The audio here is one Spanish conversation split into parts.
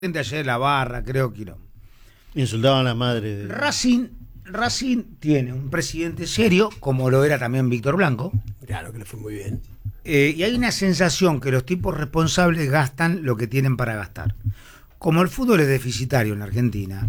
ayer la barra, creo que no. Insultaban a la madre de... Racing tiene un presidente serio, como lo era también Víctor Blanco. Claro que le fue muy bien. Y hay una sensación que los tipos responsables gastan lo que tienen para gastar. Como el fútbol es deficitario en la Argentina,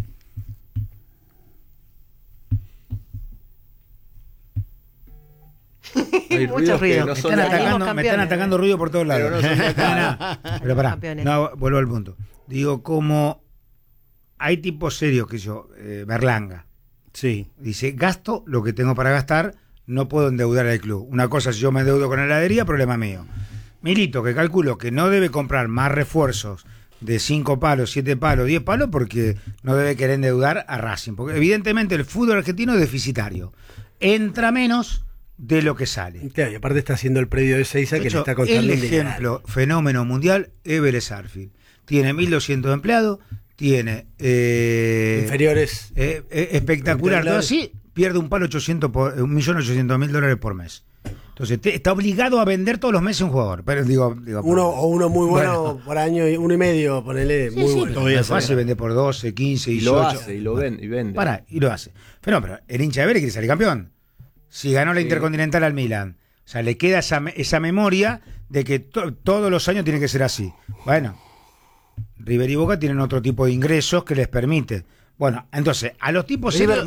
Mucho ruido. me están atacando ruido por todos lados. Pero pará, vuelvo al punto. Digo, como hay tipos serios que Berlanga. Sí. Dice, gasto lo que tengo para gastar, no puedo endeudar al club. Una cosa, si yo me endeudo con la heladería, problema mío. Milito, que calculo que no debe comprar más refuerzos de 5 palos, 7 palos, 10 palos, porque no debe querer endeudar a Racing. Porque evidentemente el fútbol argentino es deficitario. Entra menos de lo que sale. Claro, y aparte está haciendo el predio de Seiza que le está contando. El ejemplo, fenómeno mundial, Vélez Sarsfield. Tiene 1.200 empleados, tiene inferiores espectacular, todo así, pierde un palo $1.800.000 por mes. Entonces está obligado a vender todos los meses un jugador. Pero digo uno muy bueno por año, 1,5, ponele, sí, muy sí, bueno. No es fácil vender por 12, 15, 18. Y lo hace, y vende. Y lo hace. Pero el hincha de Vélez quiere salir campeón. Si ganó la Intercontinental al Milan. O sea, le queda esa memoria de que todos los años tiene que ser así. Bueno, River y Boca tienen otro tipo de ingresos que les permite. Bueno, entonces, a los tipos serios,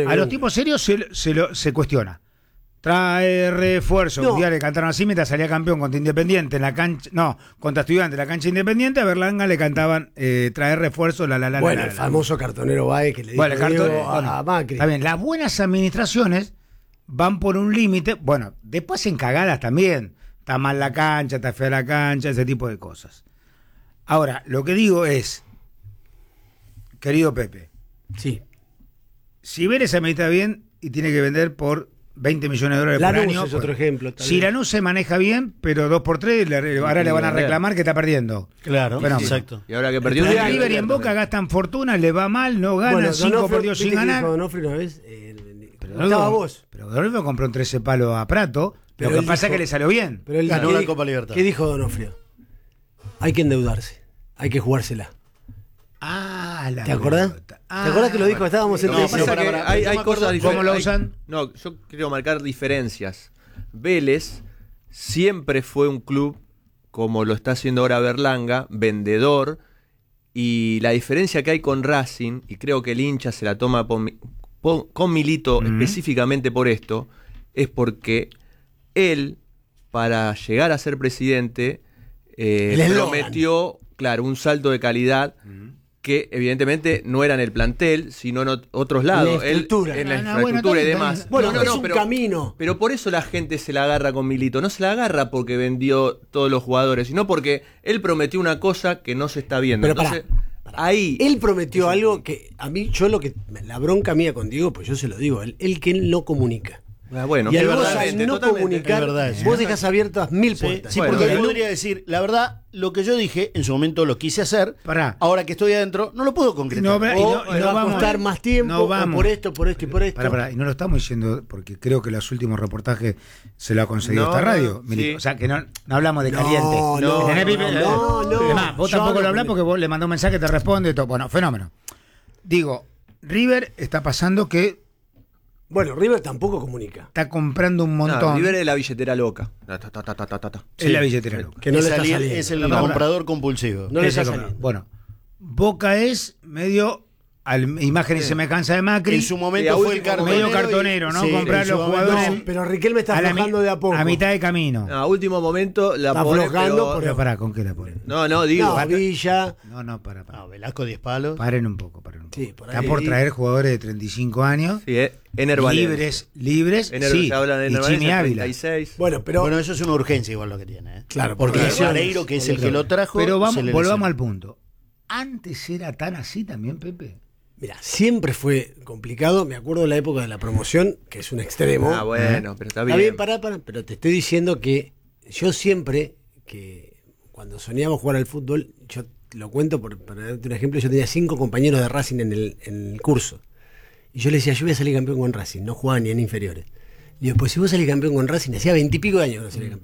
se cuestiona. Trae refuerzo. Un día le cantaron así mientras salía campeón contra Independiente en la cancha. No, contra Estudiantes en la cancha Independiente. A Berlanga le cantaban traer refuerzo. El famoso cartonero Baez que le dijo a Macri. Está bien, las buenas administraciones van por un límite. Bueno, después en cagadas también. Está mal la cancha, está fea la cancha, ese tipo de cosas. Ahora, lo que digo es, querido Pepe, sí, si Vélez administra bien y tiene que vender por $20 millones por año. Es otro ejemplo. Si Lanús se maneja bien, pero 2x3, ahora le van a reclamar que está perdiendo. Claro, exacto. Y ahora que perdió River y en Boca gastan fortuna, le va mal, no ganan, 5 perdió sin ganar. Donofrio una vez, pero Donofrio compró un 13 palos a Prato, pero lo que pasa es que le salió bien. Pero él ganó la Copa Libertad. ¿Qué dijo Donofrio? Hay que endeudarse, hay que jugársela. ¿Te acordás? ¿Te acordás que lo dijo? Estábamos en hay cosas diferentes. ¿Cómo lo usan? No, yo quiero marcar diferencias. Vélez siempre fue un club, como lo está haciendo ahora Berlanga, vendedor, y la diferencia que hay con Racing, y creo que el hincha se la toma con Milito específicamente por esto, es porque él, para llegar a ser presidente, prometió, claro, un salto de calidad que evidentemente no era en el plantel, sino en otros lados. En la infraestructura y demás. Es un camino. Pero por eso la gente se la agarra con Milito. No se la agarra porque vendió todos los jugadores, sino porque él prometió una cosa que no se está viendo. Pero entonces, ahí él prometió algo que a mí, la bronca mía con Diego, pues yo se lo digo, él que él no comunica. Bueno, y al no comunicar, vos dejás abiertas 1000 puertas. Sí, porque yo podría decir, la verdad, lo que yo dije, en su momento lo quise hacer, ahora que estoy adentro, no lo puedo concretar. Va a costar más tiempo, por esto y por esto. Y no lo estamos diciendo, porque creo que los últimos reportajes se lo ha conseguido esta radio. Sí. O sea, que no hablamos de caliente. Vos tampoco lo hablás porque vos le mandás un mensaje, te responde, todo. Bueno, fenómeno. Digo, River está pasando que River tampoco comunica. Está comprando un montón. River es la billetera loca. Es la billetera loca. Que no le está saliendo. Es el comprador compulsivo. No le está saliendo. Bueno, Boca es medio imagen y semejanza de Macri. En su momento fue el cartonero. Medio cartonero, ¿no? Comprar los jugadores. Pero Riquelme está aflojando de a poco. A mitad de camino. A último momento la está pone, aflojando. Pero pará, ¿con qué la pone? Digo. Villa. Para. No, Velasco 10 palos. Paren un poco. Sí, está por traer jugadores de 35 años. Sí, libres. Sí, se habla de y Jimmy Ávila. 36. Bueno, eso es una urgencia igual lo que tiene. Claro, porque es Vareiro, que es el que lo trajo. Pero volvamos al punto. ¿Antes era tan así también, Pepe? Mira, siempre fue complicado. Me acuerdo de la época de la promoción, que es un extremo. Bueno, pero está bien. Está bien, pará. Pero te estoy diciendo que yo siempre, que cuando soñaba jugar al fútbol, yo lo cuento para darte un ejemplo, yo tenía 5 compañeros de Racing en el curso. Y yo le decía, yo voy a salir campeón con Racing. No jugaba ni en inferiores. Y digo, pues si vos salís campeón con Racing, hacía 20 y pico de años que no salía campeón.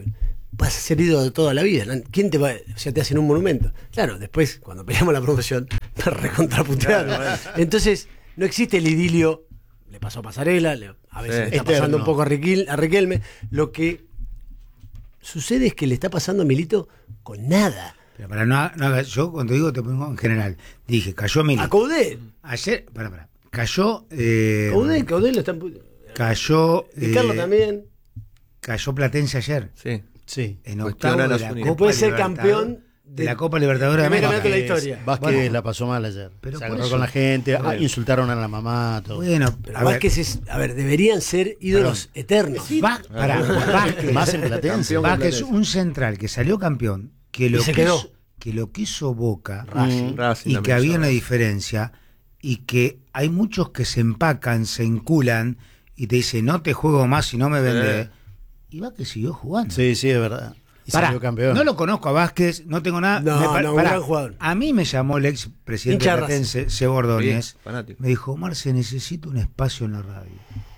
vas a ser ídolo de toda la vida. ¿Quién te va? O sea, te hacen un monumento. Claro, después, cuando peleamos la promoción, me recontraputearon. Entonces, no existe el idilio. Le pasó a Pasarela, a veces le está pasando un poco a Riquelme. Lo que sucede es que le está pasando a Milito con nada. Pero para yo cuando digo te pongo en general, dije, cayó Milito. A Coudet. Ayer, cayó. Coudet lo están. Cayó. Y Carlos también. Cayó Platense ayer. Sí. En octavo de la Copa. Puede ser campeón de la Copa Libertadores de América. América. La historia. Vázquez la pasó mal ayer. Pero se agarró con la gente, insultaron a la mamá, todo. Bueno, pero Vázquez deberían ser ídolos eternos. Vázquez, más en Platense. Vázquez, un central que salió campeón, que lo quiso Boca, y que había una diferencia, y que hay muchos que se empacan, se enculan, y te dicen, no te juego más si no me vendés. Y Vázquez siguió jugando. Sí, es verdad. Y salió campeón. No lo conozco a Vázquez, no tengo nada. Un gran jugador. A mí me llamó el ex presidente de Platense, Sebo Ordóñez. Sí, me dijo, Marce, necesito un espacio en la radio.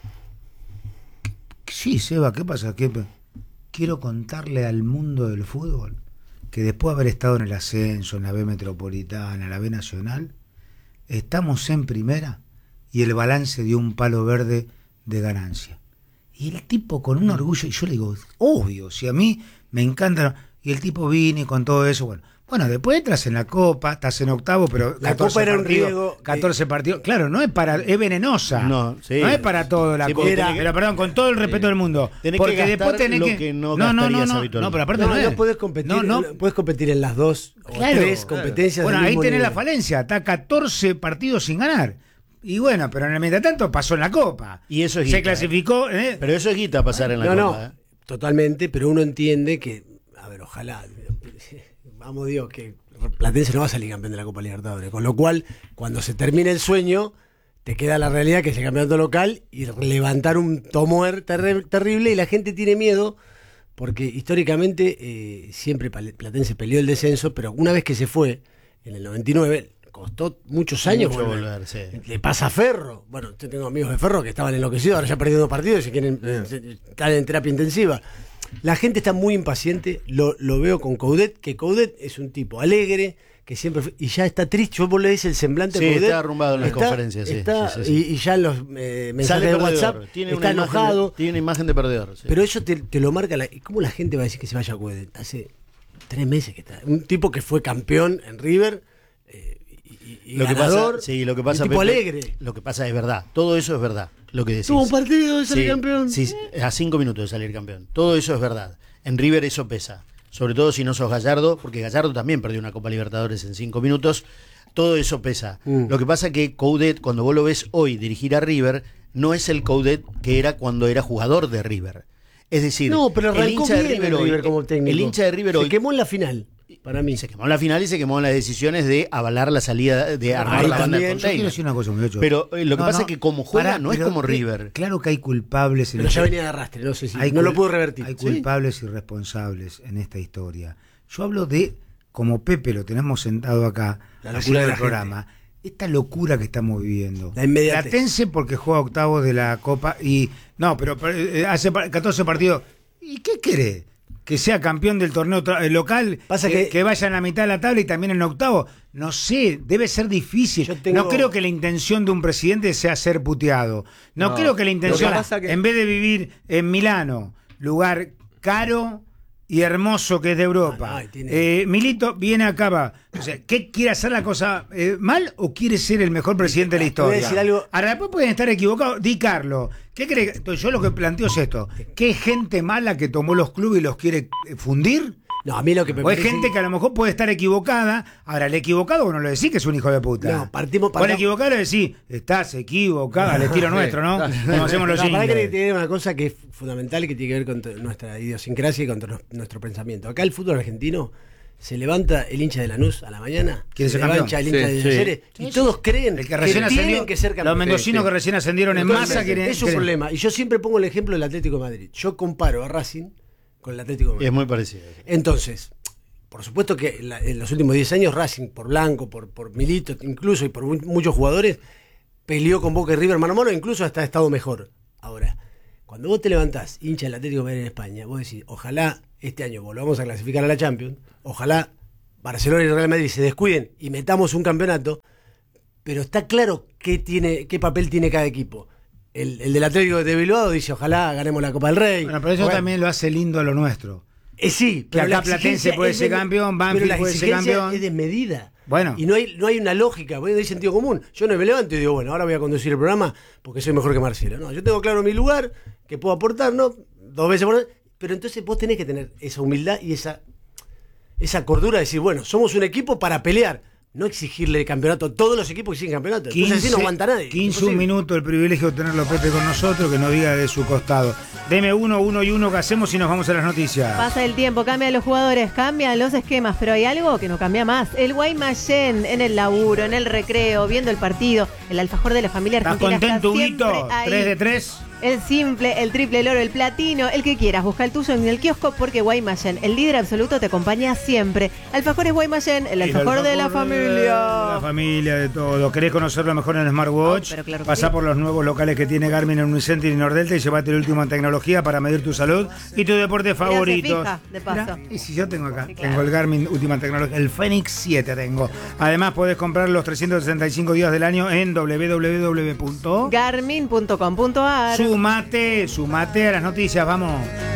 Sí, Seba, ¿qué pasa? Quiero contarle al mundo del fútbol que después de haber estado en el ascenso, en la B Metropolitana, en la B Nacional, estamos en primera y el balance dio un palo verde de ganancia. Y el tipo con un orgullo, y yo le digo, obvio, si a mí me encanta, y el tipo vino y con todo eso, bueno, después entras en la Copa, estás en octavo, pero la Copa era un riesgo, 14 partidos, claro, no es venenosa, no es para todo la Copa, pero perdón, con todo el respeto del mundo, porque después tenés que no pero aparte no puedes competir, puedes competir en las dos o tres competencias. Bueno, ahí tenés la falencia, está 14 partidos sin ganar. Y bueno, pero en el mientras tanto pasó en la Copa. Y eso es se guita, clasificó. Pero eso es guita pasar en la Copa. No, totalmente, pero uno entiende que, ojalá, vamos Dios, que Platense no va a salir campeón de la Copa Libertadores. Con lo cual, cuando se termine el sueño, te queda la realidad que es el campeonato local y levantar un tomoer terrible, y la gente tiene miedo, porque históricamente siempre Platense peleó el descenso, pero una vez que se fue, en el 99... costó muchos años volver. Sí. Le pasa a Ferro. Bueno, yo tengo amigos de Ferro que estaban enloquecidos, ahora ya perdiendo 2 partidos y se quieren estar en terapia intensiva. La gente está muy impaciente, lo veo con Coudet, que Coudet es un tipo alegre, que siempre y ya está triste. Yo vos le dices el semblante de Coudet. Está arrumbado en las conferencias. Y ya en los mensajes de WhatsApp está enojado. Tiene una imagen de perdedor. Sí. Pero eso te lo marca. ¿Cómo la gente va a decir que se vaya a Coudet? Hace 3 meses que está. Un tipo que fue campeón en River. Lo ganador, que pasa, tipo Pepe, alegre. Lo que pasa es verdad. Todo eso es verdad. Lo que decís. Tuvo un partido de salir campeón. Sí, a 5 minutos de salir campeón. Todo eso es verdad. En River eso pesa. Sobre todo si no sos Gallardo, porque Gallardo también perdió una Copa Libertadores en 5 minutos. Todo eso pesa. Lo que pasa es que Coudet, cuando vos lo ves hoy dirigir a River, no es el Coudet que era cuando era jugador de River. Es decir, pero el hincha de River hoy, como técnico. El hincha de River hoy se quemó en la final. Para mí. Se quemó en la final y se quemó en las decisiones de avalar la salida, de armar la banda del container. Quiero decir una cosa, muchacho. Pero lo que pasa es que como juega no es como River. Claro que hay culpables. Pero ya venía de arrastre, no sé si no lo puedo revertir. Hay culpables y responsables en esta historia. Yo hablo de, como Pepe lo tenemos sentado acá, la locura del programa, esta locura que estamos viviendo. La inmediatez. Platense porque juega octavos de la Copa y... No, pero hace 14 partidos. ¿Y qué querés? Que sea campeón del torneo local, que vaya en la mitad de la tabla y también en octavo. No sé, debe ser difícil. No creo que la intención de un presidente sea ser puteado. No creo que la intención, en vez de vivir en Milano, lugar caro y hermoso que es de Europa, Milito viene acá, o sea, ¿qué quiere hacer la cosa mal o quiere ser el mejor presidente de la historia? Voy a decir algo. Ahora después pueden estar equivocados. Di Carlos, ¿qué crees? Yo lo que planteo es esto: ¿qué gente mala que tomó los clubes y los quiere fundir? No, a mí lo que me o hay gente que a lo mejor puede estar equivocada. Ahora, el equivocado vos no le decís que es un hijo de puta. No, partimos. Por el equivocado le decís, estás equivocada, al estilo nuestro, ¿no? Como hacemos los para que tiene una cosa que es fundamental y que tiene que ver con nuestra idiosincrasia y con nuestro pensamiento. Acá el fútbol argentino se levanta el hincha de Lanús a la mañana, se levanta el hincha de Talleres y todos creen que tienen que ser campeones. Los mendocinos que recién ascendieron en masa quieren. Es un problema. Y yo siempre pongo el ejemplo del Atlético de Madrid. Yo comparo a Racing con el Atlético de Madrid. Es muy parecido. Entonces, por supuesto que en los últimos 10 años Racing, por Blanco, por Milito incluso y por muchos jugadores, peleó con Boca y River mano a mano, incluso hasta ha estado mejor. Ahora, Cuando vos te levantás, hincha del Atlético de Madrid en España, vos decís, ojalá este año volvamos a clasificar a la Champions, ojalá Barcelona y Real Madrid se descuiden y metamos un campeonato, pero está claro qué papel tiene cada equipo. El del Atlético de Bilbao dice, ojalá ganemos la Copa del Rey. Bueno, pero eso también lo hace lindo a lo nuestro. Sí, que acá Platense puede ser campeón, Banfield puede ser campeón. Es desmedida. Bueno. Y no hay una lógica, no hay sentido común. Yo no me levanto y digo, bueno, ahora voy a conducir el programa porque soy mejor que Marcelo. No, yo tengo claro mi lugar, que puedo aportar, ¿no? 2 veces por... Pero entonces vos tenés que tener esa humildad y esa cordura de decir, bueno, somos un equipo para pelear. No exigirle campeonato a todos los equipos que exigen campeonato. Entonces así no aguanta nadie. 15 minutos, el privilegio de tenerlo Pepe con nosotros, que nos diga de su costado. Deme 1 y 1 que hacemos y nos vamos a las noticias. Pasa el tiempo, cambian los jugadores, cambian los esquemas, pero hay algo que no cambia más. El Guaymallén en el laburo, en el recreo, viendo el partido, el alfajor de la familia argentina. ¿Estás contento, Huguito? 3 de 3. El simple, el triple, el oro, el platino, el que quieras. Busca el tuyo en el kiosco porque Guaymallén, el líder absoluto, te acompaña siempre. Alfajores Guaymallén, el alfajor de la familia. De la familia, de todo. ¿Querés conocerlo mejor en el Smartwatch? Claro, pasá por los nuevos locales que tiene Garmin en Unicenter y Nordelta y llevate la última tecnología para medir tu salud y tu deporte favorito. De paso. Y si yo tengo acá, Sí, claro. tengo el Garmin última tecnología, el Fenix 7 tengo. Además podés comprar los 365 días del año en www.garmin.com.ar. Garmin.com.ar. Sumate a las noticias, vamos.